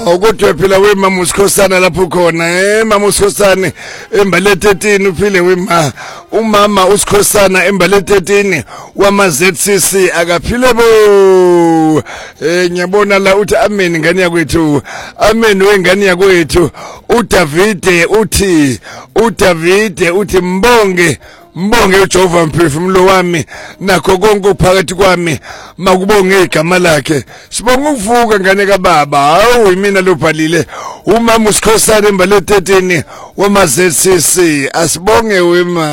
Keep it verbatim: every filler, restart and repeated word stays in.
Kodwa phela we mama usikhosana lapho khona eh mama usikhosana embale thirteen uphile wema umama usikhosana embale thirteen wama Z C C akaphile bo eh ngiyabona la uthi amen ngani yakwethu amen wengane yakwethu uDavide uthi uDavide uthi mbonge Mbonge uJehova mphefumulo wami nakho konke ukuphakathi kwami makubonge igama lakhe sibonga ukuvuka ngane kaBaba hawu yimina lobhalile umama usikhosana embale thirteen wama Z C C asibonge wema